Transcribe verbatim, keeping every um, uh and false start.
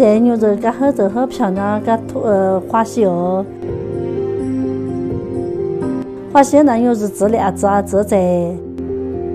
现牛肉噶好做好漂亮，噶呃花绣。花绣呢，又是质量子啊，做在